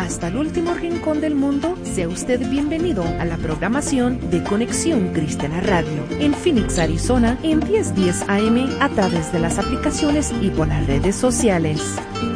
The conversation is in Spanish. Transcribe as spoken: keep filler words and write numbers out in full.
hasta el último rincón del mundo, sea usted bienvenido a la programación de Conexión Cristiana Radio en Phoenix, Arizona, en diez diez A M a través de las aplicaciones y por las redes sociales.